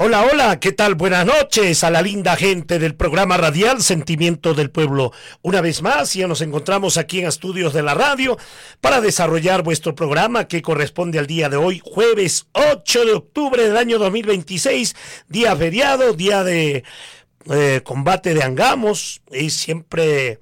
Hola, hola, ¿qué tal? Buenas noches a la linda gente del programa radial Sentimiento del Pueblo. Una vez más, ya nos encontramos aquí en estudios de la radio para desarrollar vuestro programa que corresponde al día de hoy, jueves 8 de octubre del año 2026, día feriado, día de combate de Angamos, y siempre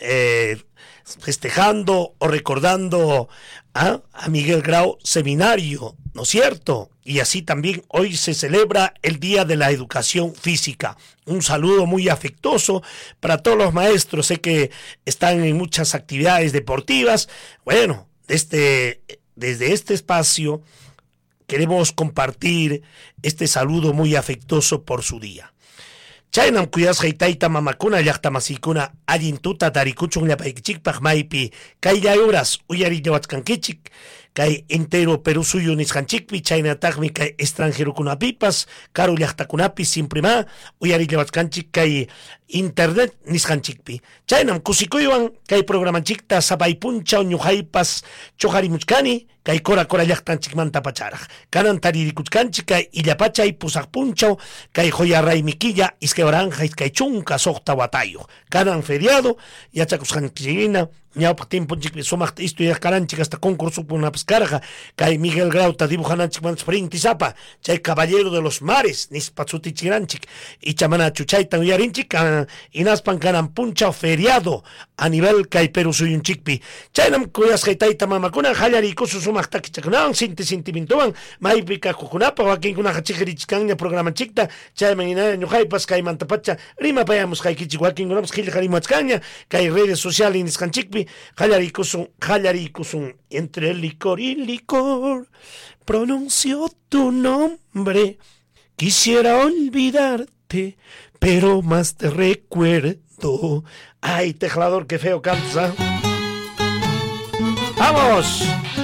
festejando o recordando a Miguel Grau Seminario, ¿no es cierto? Y así también hoy se celebra el Día de la Educación Física. Un saludo muy afectuoso para todos los maestros, sé que están en muchas actividades deportivas. Bueno, desde este espacio queremos compartir este saludo muy afectuoso por su día. Chaynam kuyasqa tayta mamakuna llaqta masikuna allin tuta tarikuchun llapaykichikpaq maypi kaylla horas uyarillawachkankichik kay entero Perú suyo nisqanchikpi chaynataqmi kay extranjerokunapipas karu llaqtakunapi simprima uyarillawachkanchik kay internet nisqanchikpi chaynam kusikuywan kay programanchikta sapay punchaw ñuqaypas chuqarimuchkani kay kora llaqtanchikmanta pacharaq kanan taririkuchkanchik kay illapachay pusaq punchaw kay joyarray miquilla isquebaranja kay chunka soqta watayo kanan feriado yachakusqanchikina ñawpaq tiempunchikpi sumaqta estudiarkaranchik hasta concursupunapas karqa kay Miguel Grauta dibujananchikmantas printisapa chay caballero de los mares nispa sutichiranchik ichamanachu chaytan uyarinchik inaspan kanan punchaw feriado a nivel kay Perú suyunchikpi chaynam kuyasqay tayta mamakuna qallarikusu sumaq takichakunawan sentimientowan maypi kakukunapa wakinkunaqa chiqirichkanña programanchikta chayman ina ñuqaypas kaymantapacha rimapayamusqaykichik wakinkunapas qillqarimuachkanña kay redes sociales nisqanchikpi qallarikusun entre licor y licor pronuncio tu nombre quisiera olvidarte pero más te recuerdo. Ay, teclador, qué feo cantas, ¿eh? ¡Vamos!